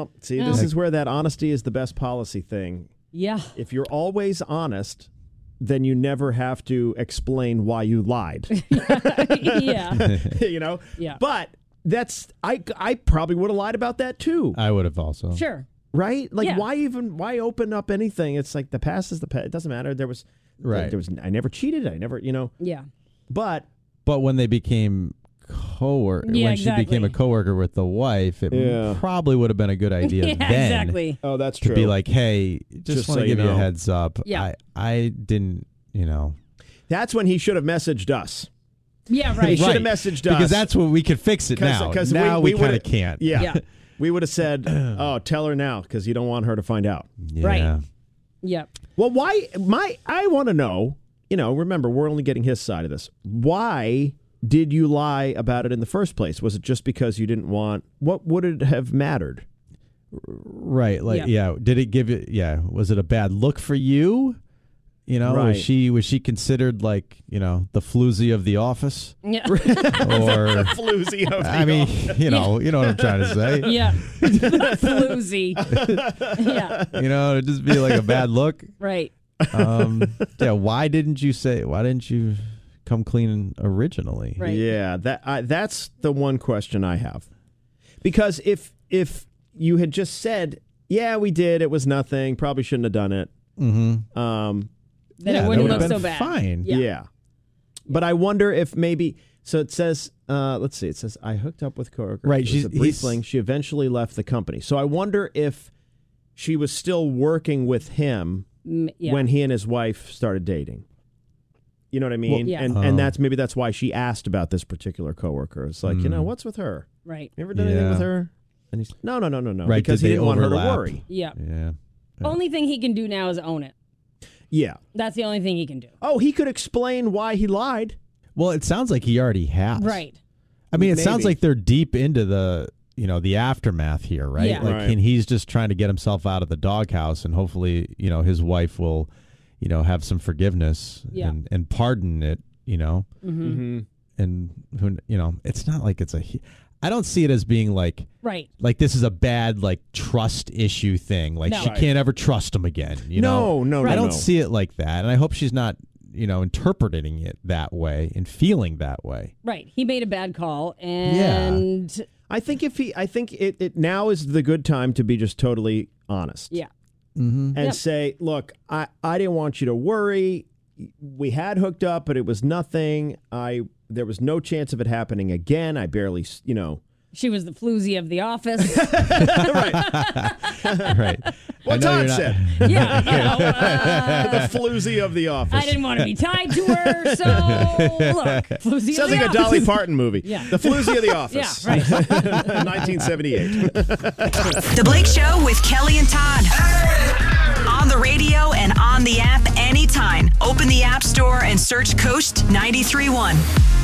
No, see, this is where that honesty is the best policy thing. Yeah. If you're always honest, then you never have to explain why you lied. Yeah. You know? Yeah. But that's, I probably would have lied about that too. I would have also. Sure. Right? Like, Yeah. why open up anything? It's like the past is the past. It doesn't matter. Right. I never cheated. I never, Yeah. But when they became when she became a coworker with the wife, it probably would have been a good idea Yeah, then. Exactly. Oh, that's to true. be like, hey, just want so to give you you a know. heads up. Yeah. I didn't, That's when he should have messaged us. Yeah, He right. should have messaged us. because that's when we could fix it now. Because now we kind of can't. Yeah. Yeah. We would have said, oh, tell her now because you don't want her to find out. Yeah. Right. Yep. Well, I want to know, remember, we're only getting his side of this. Why did you lie about it in the first place? Was it just because you didn't want, what would it have mattered? Right. Like, did it give it, was it a bad look for you? Right. Was she considered like, the floozy of the office? Yeah. Or, Floozy of the office. you know what I'm trying to say. Yeah. Floozy. Yeah. To just be like a bad look. Right. Why didn't you come clean originally? Right. Yeah, that's the one question I have. Because if you had just said, yeah, we did, it was nothing, probably shouldn't have done it. Mm-hmm. Then it wouldn't that look would've so been bad. fine. Yeah. But I wonder if maybe, so it says, let's see, it says, I hooked up with coworker. Right, It was a brief fling. She eventually left the company. So I wonder if she was still working with him when he and his wife started dating. You know what I mean? Well, yeah. And that's why she asked about this particular coworker. It's like, what's with her? Right. You ever done anything with her? And he's no. Right, because did he they didn't want her to overlap? worry. Yeah. Yeah. Only thing he can do now is own it. Yeah. That's the only thing he can do. Oh, he could explain why he lied. Well, it sounds like he already has. Right. I mean, it sounds Maybe. like they're deep into the aftermath here, right? Yeah. Like, Right. and he's just trying to get himself out of the doghouse, and hopefully, his wife will, have some forgiveness and pardon it, Mm-hmm. and who, it's not like it's I don't see it as being like this is a bad trust issue thing. Like No. she can't ever trust him again. No. I don't see it like that, and I hope she's not interpreting it that way and feeling that way. Right. He made a bad call, and I think it now is the good time to be just totally honest. yeah. Mm-hmm. And say, look, I didn't want you to worry. We had hooked up, but it was nothing. There was no chance of it happening again. I barely, She was the floozy of the office. Right. What Todd said. Yeah. The floozy of the office. I didn't want to be tied to her, so look, floozy Sounds of the like a office. Dolly Parton movie. Yeah. The floozy of the office. Yeah, right. 1978. The Blake Show with Kelly and Todd. On the radio and on the app anytime. Open the App Store and search Coast 93.1.